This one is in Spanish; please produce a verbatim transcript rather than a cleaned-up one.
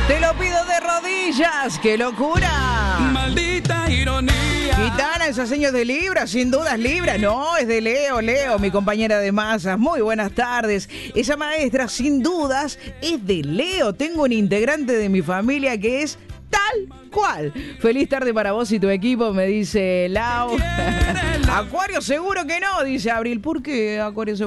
Te lo pido de rodillas, ¡qué locura! Maldita ironía. Gitana, esas señas de Libra, sin dudas Libra. No, es de Leo, Leo, mi compañera de masas. Muy buenas tardes. Esa maestra, sin dudas, es de Leo. Tengo un integrante de mi familia que es tal cual. Feliz tarde para vos y tu equipo, me dice Lau. Acuario seguro que no, dice Abril. ¿Por qué Acuario seguro?